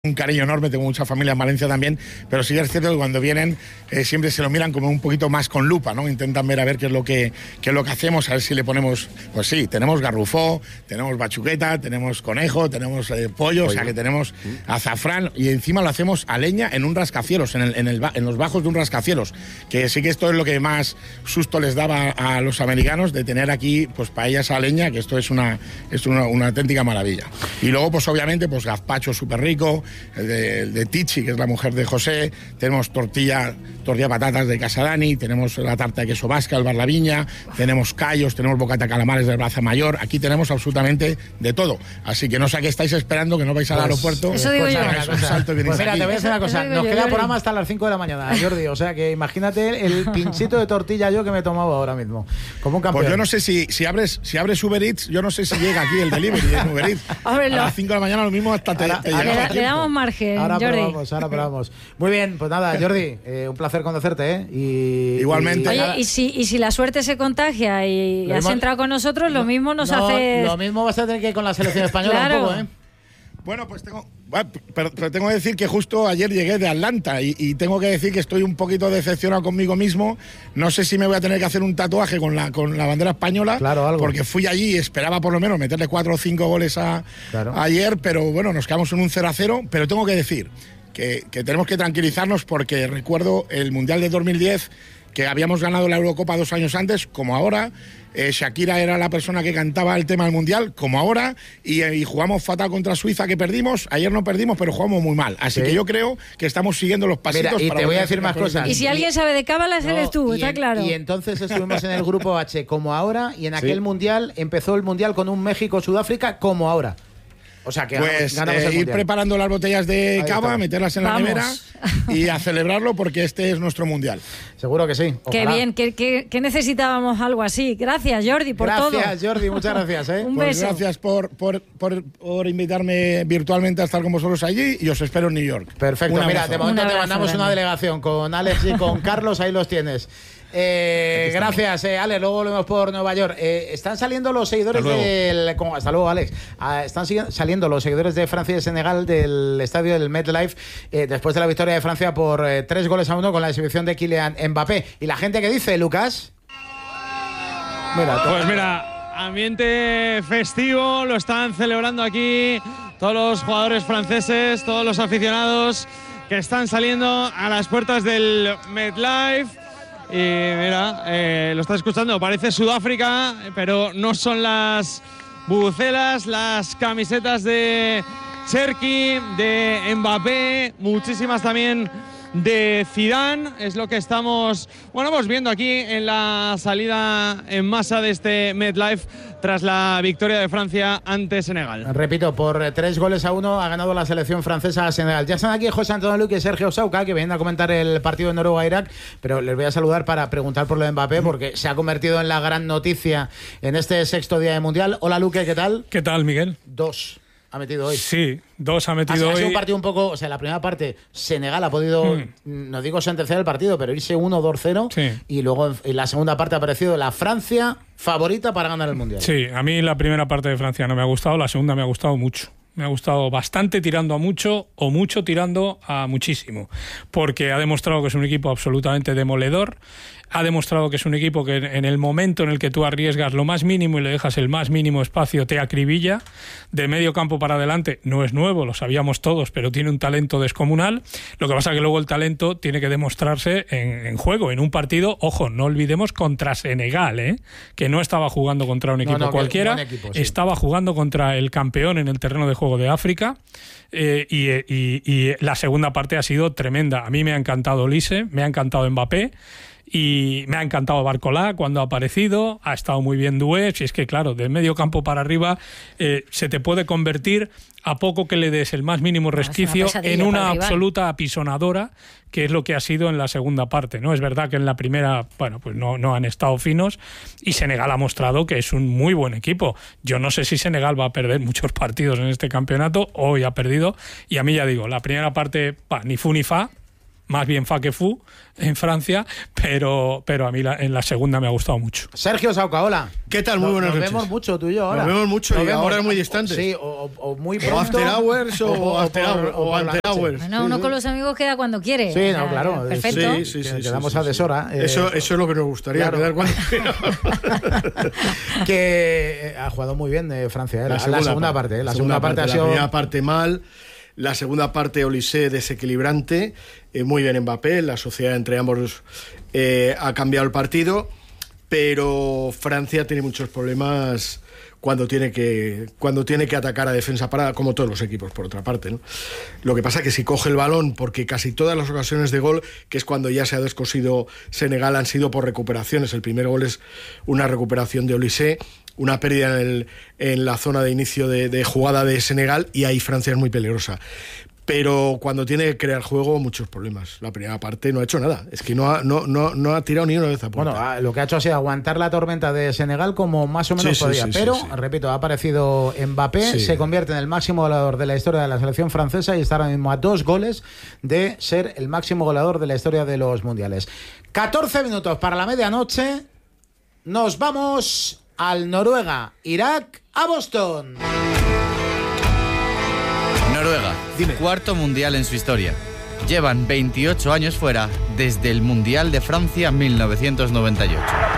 un cariño enorme, tengo mucha familia en Valencia también, pero sí es cierto que cuando vienen siempre se lo miran como un poquito más con lupa, ¿no? Intentan ver a ver qué es lo que hacemos, a ver si le ponemos, pues sí, tenemos garrufó, tenemos bachuqueta, tenemos conejo, tenemos pollo, o sea que tenemos azafrán y encima lo hacemos a leña en un rascacielos, en los bajos de un rascacielos, que sí que esto es lo que más susto les daba a los americanos de tener aquí pues paellas a leña, que esto es una auténtica maravilla. Y luego pues obviamente pues gazpacho súper rico, el de Tichi, que es la mujer de José, tenemos tortilla patatas de Casa Dani, tenemos la tarta de queso vasca, el Bar La Viña, tenemos callos, tenemos bocata calamares del Plaza Mayor, aquí tenemos absolutamente de todo, así que no sé a qué estáis esperando, que no vais al aeropuerto. Eso digo yo. Pues mira, te voy a decir una cosa, nos queda programa hasta las 5 de la mañana, Jordi, o sea que imagínate el pinchito de tortilla yo que me he tomado ahora mismo, como un campeón. Pues yo no sé si abres Uber Eats, yo no sé si llega aquí el delivery de Uber Eats. A las 5 de la mañana lo mismo hasta te llega. Le damos margen, ahora Jordi. Probamos. Muy bien, pues nada, Jordi, un placer conocerte, ¿eh? Igualmente. Oye, y si la suerte se contagia y has entrado con nosotros, lo mismo nos hace... Lo mismo vas a tener que ir con la selección española claro. Un poco, ¿eh? Bueno, pues pero tengo que decir que justo ayer llegué de Atlanta y tengo que decir que estoy un poquito decepcionado conmigo mismo. No sé si me voy a tener que hacer un tatuaje con la bandera española, claro, algo. Porque fui allí y esperaba por lo menos meterle 4 o 5 goles ayer, pero bueno, nos quedamos en un 0-0, pero tengo que decir que tenemos que tranquilizarnos porque recuerdo el Mundial de 2010 que habíamos ganado la Eurocopa 2 años antes, como ahora. Shakira era la persona que cantaba el tema del Mundial, como ahora, y jugamos fatal contra Suiza, que perdimos. Ayer no perdimos, pero jugamos muy mal. Así que yo creo que estamos siguiendo los pasitos. Mira, y te voy a decir más cosas. Y si alguien sabe de cábalas, eres tú, está claro. Y entonces estuvimos en el grupo H, como ahora, y en aquel Mundial empezó el Mundial con un México-Sudáfrica, como ahora. O sea que pues ganamos el ir preparando las botellas de cava, meterlas en la nevera y a celebrarlo porque este es nuestro Mundial. Seguro que sí. Ojalá. Qué bien, que necesitábamos algo así. Gracias, Jordi, por todo. Gracias, Jordi, muchas gracias. Un pues beso. Gracias por invitarme virtualmente a estar con vosotros allí y os espero en New York. Perfecto, mira, de momento te mandamos una delegación con Alex y con Carlos, ahí los tienes. Gracias, Alex. Luego volvemos por Nueva York. Están saliendo los seguidores hasta luego, Alex. Están saliendo los seguidores de Francia y de Senegal del estadio del MetLife después de la victoria de Francia por 3-1 con la exhibición de Kylian Mbappé. ¿Y la gente qué dice, Lucas? Pues mira, ambiente festivo, lo están celebrando aquí todos los jugadores franceses, todos los aficionados que están saliendo a las puertas del MetLife. Y mira, lo está escuchando, parece Sudáfrica, pero no son las bubucelas, las camisetas de Cherki, de Mbappé, muchísimas también de Zidane, es lo que estamos viendo aquí en la salida en masa de este MetLife tras la victoria de Francia ante Senegal. Repito, por 3-1 ha ganado la selección francesa a Senegal. Ya están aquí José Antonio Luque y Sergio Sauca, que vienen a comentar el partido de Noruega-Irak, pero les voy a saludar para preguntar por lo de Mbappé, porque se ha convertido en la gran noticia en este 6º día de Mundial. Hola, Luque, ¿qué tal? ¿Qué tal, Miguel? 2 ha metido hoy. Sí, 2 ha metido hoy. Ha sido un partido un poco... O sea, la primera parte, Senegal ha podido, no digo sentenciar el partido, pero irse 1-2-0. Sí. Y luego en la segunda parte ha aparecido la Francia favorita para ganar el Mundial. Sí, a mí la primera parte de Francia no me ha gustado, la segunda me ha gustado mucho. Me ha gustado bastante tirando a mucho o mucho tirando a muchísimo, porque ha demostrado que es un equipo absolutamente demoledor, ha demostrado que es un equipo que en el momento en el que tú arriesgas lo más mínimo y le dejas el más mínimo espacio te acribilla, de medio campo para adelante no es nuevo, lo sabíamos todos, pero tiene un talento descomunal. Lo que pasa es que luego el talento tiene que demostrarse en juego, en un partido, ojo, no olvidemos contra Senegal, que no estaba jugando contra un equipo cualquiera, estaba jugando contra el campeón en el terreno de juego de África, y la segunda parte ha sido tremenda. A mí me ha encantado Olise, me ha encantado Mbappé y me ha encantado Barcola cuando ha aparecido, ha estado muy bien Doué. Si es que claro, del medio campo para arriba se te puede convertir, a poco que le des el más mínimo resquicio, en una absoluta apisonadora, que es lo que ha sido en la segunda parte, ¿no? Es verdad que en la primera, pues no han estado finos, y Senegal ha mostrado que es un muy buen equipo. Yo no sé si Senegal va a perder muchos partidos en este campeonato, hoy ha perdido, y a mí ya digo, la primera parte, ni fu ni fa, más bien fa que fu en Francia, pero a mí en la segunda me ha gustado mucho. Sergio Sauca, hola. ¿Qué tal? Muy buenas noches. Nos vemos mucho tú y yo ahora. Nos vemos mucho y ahora es muy distante. Sí, o muy pronto. O after hours o after hours. Bueno, uno con los amigos queda cuando quiere. Sí, no, claro. Perfecto. Sí, quedamos a deshora. Eso es lo que nos gustaría, claro. quedar cuando Que ha jugado muy bien Francia. La segunda parte. La segunda parte ha sido... La primera parte mal. La segunda parte, Olise desequilibrante. Muy bien Mbappé. La sociedad entre ambos ha cambiado el partido. Pero Francia tiene muchos problemas cuando tiene que atacar a defensa parada, como todos los equipos, por otra parte, ¿no? Lo que pasa es que si coge el balón, porque casi todas las ocasiones de gol, que es cuando ya se ha descosido Senegal, han sido por recuperaciones. El primer gol es una recuperación de Olise, una pérdida en la zona de inicio de jugada de Senegal, y ahí Francia es muy peligrosa. Pero cuando tiene que crear juego, muchos problemas. La primera parte no ha hecho nada. Es que no ha tirado ni una vez a puerta. Bueno, lo que ha hecho ha sido aguantar la tormenta de Senegal como más o menos podía. Pero, repito, ha aparecido Mbappé, se convierte en el máximo goleador de la historia de la selección francesa y está ahora mismo a 2 goles de ser el máximo goleador de la historia de los mundiales. 14 minutos para la medianoche. Nos vamos al Noruega-Irak, a Boston. Noruega, cuarto mundial en su historia. Llevan 28 años fuera desde el Mundial de Francia 1998.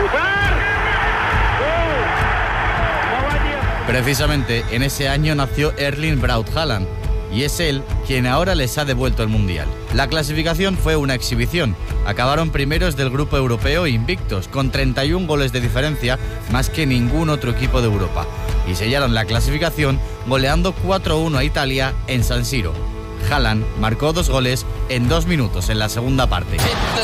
Precisamente en ese año nació Erling Braut Haaland y es él quien ahora les ha devuelto el Mundial. La clasificación fue una exhibición. Acabaron primeros del grupo europeo invictos, con 31 goles de diferencia, más que ningún otro equipo de Europa. Y sellaron la clasificación goleando 4-1 a Italia en San Siro. Haaland marcó 2 goles en 2 minutos en la segunda parte.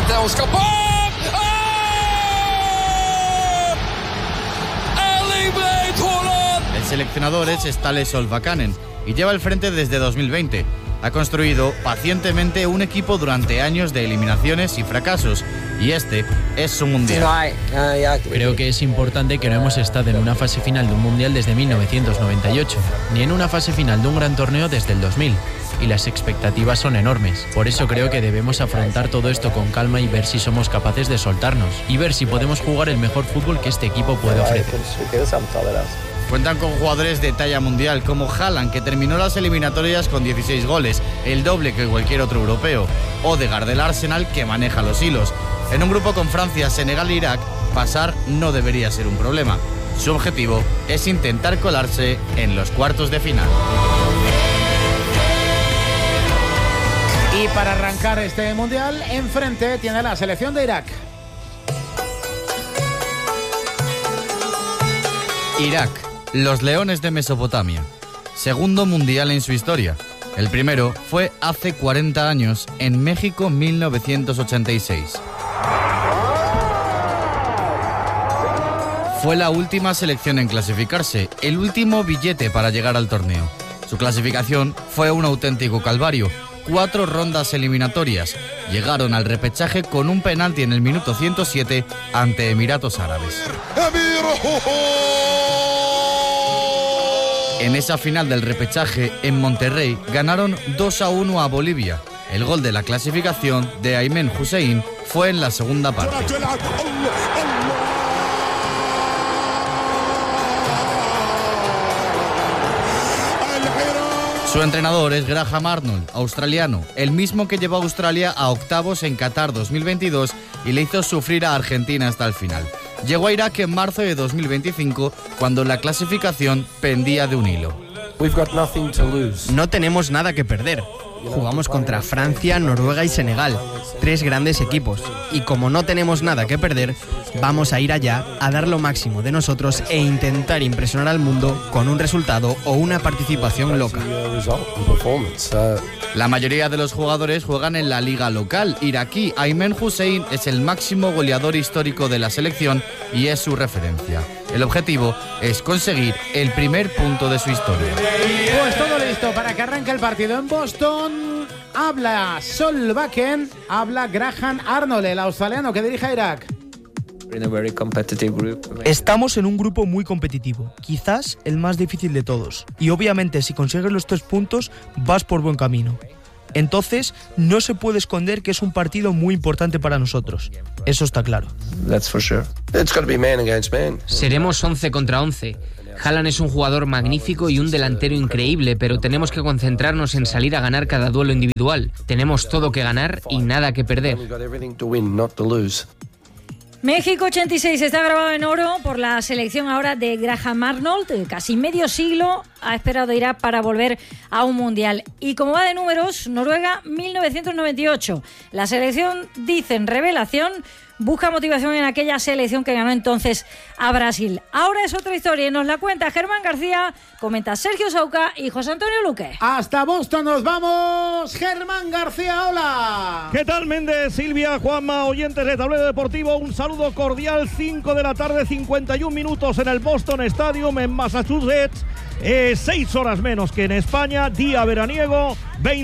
El seleccionador es Ståle Solbakken y lleva el frente desde 2020. Ha construido pacientemente un equipo durante años de eliminaciones y fracasos, y este es su mundial. Creo que es importante que no hemos estado en una fase final de un mundial desde 1998, ni en una fase final de un gran torneo desde el 2000, y las expectativas son enormes. Por eso creo que debemos afrontar todo esto con calma y ver si somos capaces de soltarnos, y ver si podemos jugar el mejor fútbol que este equipo puede ofrecer. Cuentan con jugadores de talla mundial como Haaland, que terminó las eliminatorias con 16 goles, el doble que cualquier otro europeo. Odegaard del Arsenal, que maneja los hilos. En un grupo con Francia, Senegal e Irak, pasar no debería ser un problema. Su objetivo es intentar colarse en los cuartos de final. Y para arrancar este mundial, enfrente tiene la selección de Irak. Irak, los Leones de Mesopotamia. Segundo mundial en su historia. El primero fue hace 40 años, en México 1986. Fue la última selección en clasificarse, el último billete para llegar al torneo. Su clasificación fue un auténtico calvario. 4 rondas eliminatorias. Llegaron al repechaje con un penalti en el minuto 107 ante Emiratos Árabes. En esa final del repechaje, en Monterrey, ganaron 2-1 a Bolivia. El gol de la clasificación de Aymen Hussein fue en la segunda parte. Su entrenador es Graham Arnold, australiano, el mismo que llevó a Australia a octavos en Qatar 2022 y le hizo sufrir a Argentina hasta el final. Llegó a Irak en marzo de 2025, cuando la clasificación pendía de un hilo. No tenemos nada que perder. Jugamos contra Francia, Noruega y Senegal, 3 grandes equipos. Y como no tenemos nada que perder, vamos a ir allá a dar lo máximo de nosotros e intentar impresionar al mundo con un resultado o una participación loca. La mayoría de los jugadores juegan en la liga local iraquí. Aymen Hussein es el máximo goleador histórico de la selección y es su referencia. El objetivo es conseguir el primer punto de su historia. Pues todo listo para que arranque el partido en Boston. Habla Solbakken, habla Graham Arnold, el australiano que dirige a Irak. Estamos en un grupo muy competitivo, quizás el más difícil de todos. Y obviamente si consigues los 3 puntos, vas por buen camino. Entonces, no se puede esconder que es un partido muy importante para nosotros. Eso está claro. Seremos 11 contra 11. Haaland es un jugador magnífico y un delantero increíble, pero tenemos que concentrarnos en salir a ganar cada duelo individual. Tenemos todo que ganar y nada que perder. México 86 está grabado en oro por la selección ahora de Graham Arnold. Casi medio siglo ha esperado Irak para volver a un mundial. Y como va de números, Noruega 1998. La selección, dicen, revelación, busca motivación en aquella selección que ganó entonces a Brasil. Ahora es otra historia y nos la cuenta Germán García, comenta Sergio Sauca y José Antonio Luque. Hasta Boston nos vamos, Germán García, hola. ¿Qué tal, Méndez, Silvia, Juanma, oyentes de Tablero Deportivo? Un saludo cordial, 5 de la tarde, 51 minutos en el Boston Stadium en Massachusetts. 6 horas menos que en España, día veraniego,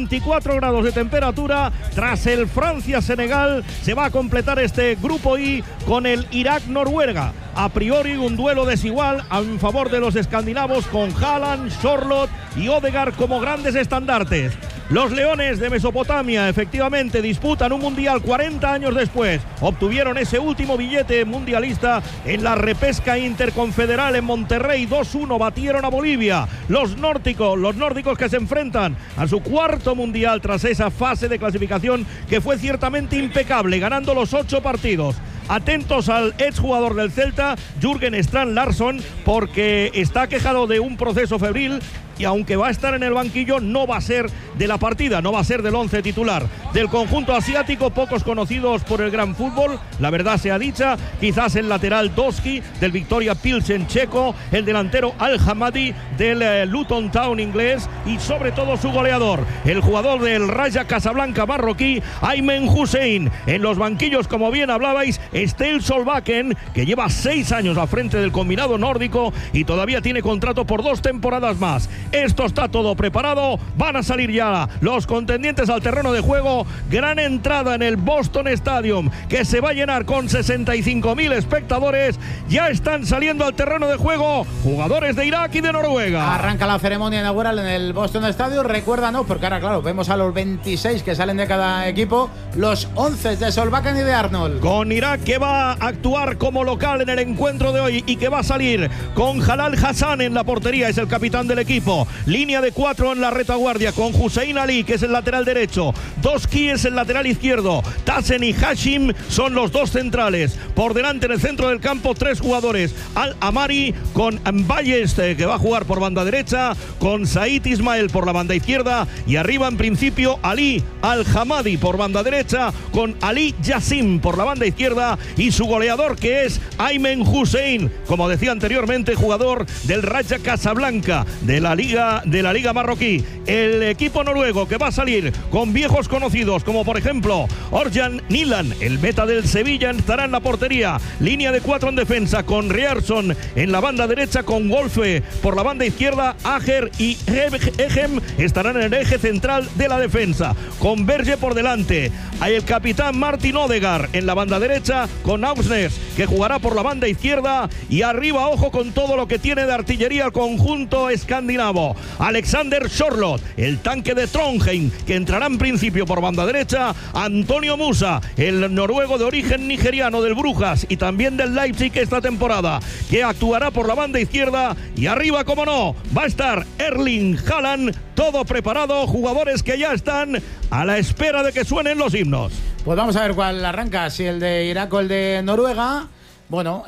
24 grados de temperatura. Tras el Francia-Senegal se va a completar este grupo I con el Irak-Noruega. A priori un duelo desigual en favor de los escandinavos, con Haaland, Charlotte y Odegaard como grandes estandartes. Los Leones de Mesopotamia efectivamente disputan un mundial 40 años después. Obtuvieron ese último billete mundialista en la repesca interconfederal en Monterrey. 2-1 batieron a Bolivia. Los nórdicos que se enfrentan a su cuarto mundial tras esa fase de clasificación que fue ciertamente impecable, ganando los 8 partidos. Atentos al exjugador del Celta, Jürgen Strand Larsson, porque está quejado de un proceso febril y aunque va a estar en el banquillo, no va a ser de la partida, no va a ser del 11 titular. Del conjunto asiático, pocos conocidos por el gran fútbol, la verdad sea dicha, quizás el lateral Doski del Victoria Pilsen checo, el delantero Al-Hamadi del Luton Town inglés y sobre todo su goleador, el jugador del Raja Casablanca marroquí, Aymen Hussein. En los banquillos, como bien hablabais, Ståle Solbakken, que lleva 6 años al frente del combinado nórdico y todavía tiene contrato por 2 temporadas más. Esto está todo preparado, van a salir ya los contendientes al terreno de juego. Gran entrada en el Boston Stadium, que se va a llenar con 65.000 espectadores. Ya están saliendo al terreno de juego jugadores de Irak y de Noruega. Arranca la ceremonia inaugural en el Boston Stadium. Recuérdanos, porque ahora claro, vemos a los 26 que salen de cada equipo, los 11 de Solbakken y de Arnold. Con Irak, que va a actuar como local en el encuentro de hoy y que va a salir con Jalal Hassan en la portería, es el capitán del equipo. Línea de 4 en la retaguardia con Hussein Ali, que es el lateral derecho. Doski es el lateral izquierdo. Tassen y Hashim son los 2 centrales. Por delante en el centro del campo 3 jugadores. Al-Amari con Mbayes, que va a jugar por banda derecha, con Said Ismael por la banda izquierda y arriba en principio Ali Al-Hamadi por banda derecha, con Ali Yassim por la banda izquierda y su goleador, que es Aymen Hussein, como decía anteriormente, jugador del Raja Casablanca de la Liga marroquí. El equipo noruego, que va a salir con viejos conocidos como por ejemplo Orjan Nilan, el meta del Sevilla, estará en la portería. Línea de 4 en defensa con Ryerson en la banda derecha, con Wolfe por la banda izquierda. Ager y Egem estarán en el eje central de la defensa, con Berge por delante. Hay el capitán Martin Odegaard en la banda derecha, con Augsnes, que jugará por la banda izquierda, y arriba, ojo con todo lo que tiene de artillería el conjunto escandinavo. Alexander Charlotte, el tanque de Trondheim, que entrará en principio por banda derecha. Antonio Musa, el noruego de origen nigeriano del Brujas y también del Leipzig esta temporada, que actuará por la banda izquierda. Y arriba, como no, va a estar Erling Haaland. Todo preparado, jugadores que ya están a la espera de que suenen los himnos. Pues vamos a ver cuál arranca, si el de Irak o el de Noruega. Bueno,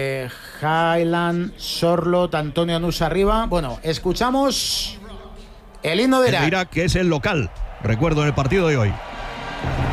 Haaland, Charlotte, Antonio Nusa arriba. Bueno, escuchamos el himno de Irak. El de Irak, que es el local, recuerdo, en el partido de hoy.